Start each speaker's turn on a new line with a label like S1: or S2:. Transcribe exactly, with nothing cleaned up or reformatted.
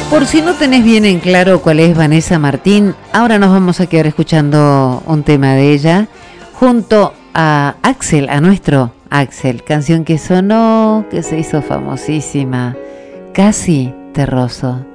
S1: Por si no tenés bien en claro cuál es Vanessa Martín, ahora nos vamos a quedar escuchando un tema de ella junto a Axel, a nuestro Axel, canción que sonó, que se hizo famosísima, Casi te rozo.